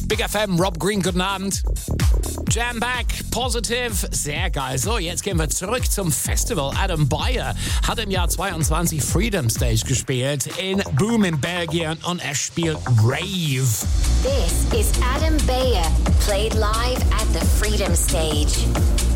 Big FM, Rob Green, guten Abend. Jam Back, Positive, sehr geil. So, jetzt gehen wir zurück zum Festival. Adam Beyer hat im Jahr 22 Freedom Stage gespielt in Boom in Belgien und er spielt Rave. This is Adam Beyer, played live at the Freedom Stage.